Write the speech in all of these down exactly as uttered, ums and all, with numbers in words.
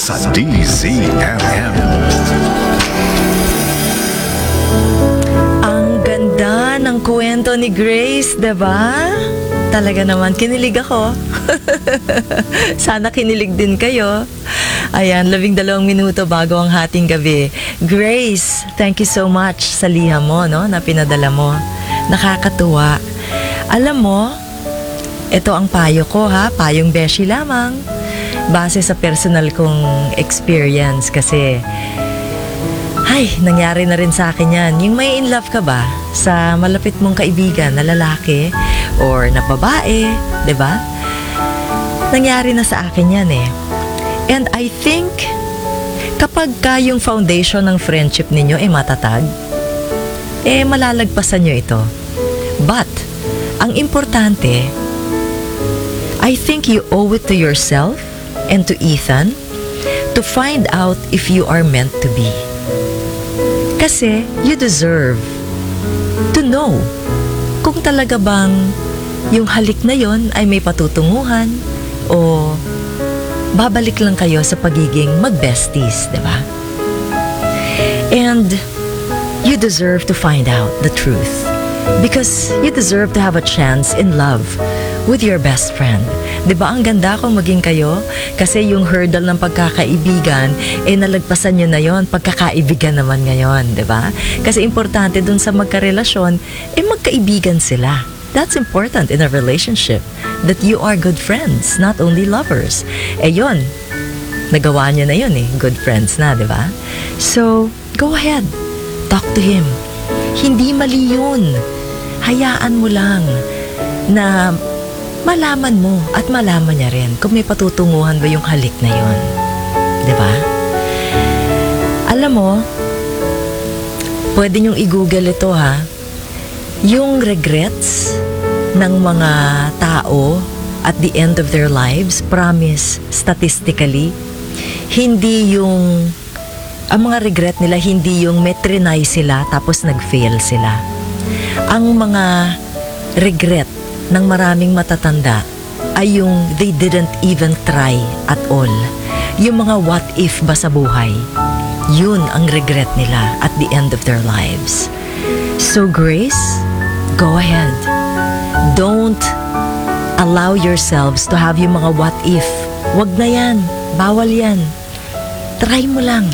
sa D Z M M. Ang ganda ng kwento ni Grace, diba? Talaga naman, kinilig ako. Sana kinilig din kayo. Ayan, labing dalawang minuto bago ang hating gabi. Grace, thank you so much sa liham mo, no, na pinadala mo. Nakakatuwa. Alam mo, ito ang payo ko, ha? Payong beshi lamang. Base sa personal kong experience kasi ay, nangyari na rin sa akin yan. Yung may in love ka ba sa malapit mong kaibigan na lalaki or na babae, di ba? Nangyari na sa akin yan eh. And I think kapag ka yung foundation ng friendship ninyo ay matatag, eh malalagpasan nyo ito. But, ang importante, I think you owe it to yourself and to Ethan to find out if you are meant to be. Kasi you deserve to know kung talaga bang yung halik na yon ay may patutunguhan o babalik lang kayo sa pagiging mag-besties, di ba? And you deserve to find out the truth because you deserve to have a chance in love with your best friend. Diba ang ganda kung maging kayo? Kasi yung hurdle ng pagkakaibigan, eh nalagpasan nyo na yon, pagkakaibigan naman ngayon, diba? Kasi importante dun sa magkarelasyon, eh magkaibigan sila. That's important in a relationship, that you are good friends, not only lovers. Eh yun, nagawa nyo na yun eh, good friends na, diba? So, go ahead, talk to him. Hindi mali yun. Hayaan mo lang na malaman mo at malaman niya rin kung may patutunguhan ba yung halik na yon. Diba? Alam mo, pwede niyong i-google ito ha. Yung regrets ng mga tao at the end of their lives, promise, statistically, hindi yung, ang mga regret nila, hindi yung may trinay sila tapos nag-fail sila. Ang mga regret ng maraming matatanda ay yung they didn't even try at all. Yung mga what if ba sa buhay, yun ang regret nila at the end of their lives. So Grace, go ahead. Don't allow yourselves to have yung mga what if. Wag na yan. Bawal yan. Try mo lang.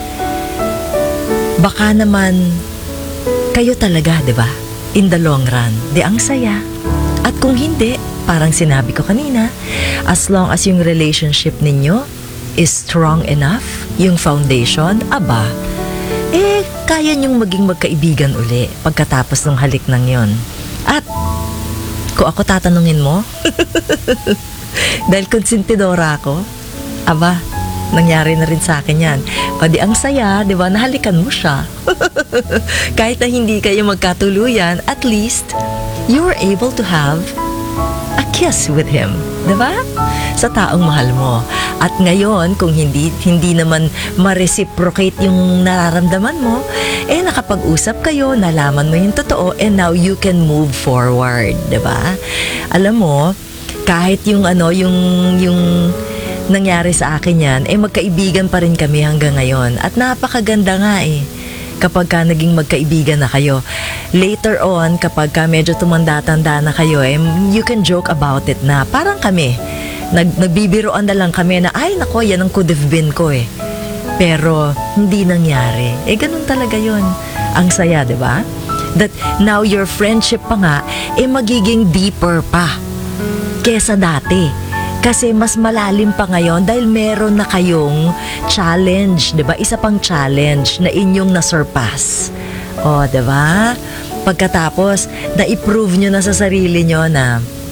Baka naman kayo talaga, di ba? In the long run, di ang saya. At kung hindi, parang sinabi ko kanina, as long as yung relationship ninyo is strong enough, yung foundation, aba, eh, kaya nyong maging magkaibigan uli pagkatapos ng halik ng yon. At, kung ako tatanungin mo, dahil konsentidora ako, aba, nangyari na rin sa akin yan. O di ang saya, di ba, nahalikan mo siya. Kahit na hindi kayo magkatuluyan, at least, you were able to have a kiss with him, di ba? Sa taong mahal mo. At ngayon, kung hindi hindi naman ma-reciprocate yung nararamdaman mo, eh nakapag-usap kayo, nalaman mo yung totoo, and now you can move forward, di ba? Alam mo, kahit yung ano, yung yung nangyari sa akin yan, eh magkaibigan pa rin kami hanggang ngayon. At napakaganda nga eh. Kapag ka naging magkaibigan na kayo. Later on, kapag ka medyo tumanda-tanda na kayo, eh, you can joke about it na parang kami. Nag, nagbibiroan na lang kami na, ay nako, yan ang could have been ko eh. Pero, hindi nangyari. Eh, ganun talaga yun. Ang saya, di ba? That now your friendship pa nga, eh magiging deeper pa kesa dati. Kasi mas malalim pa ngayon dahil meron na kayong challenge, 'di ba? Isa pang challenge na inyong na-surpass. O, 'di ba? Pagkatapos, na-prove nyo na sa sarili nyo na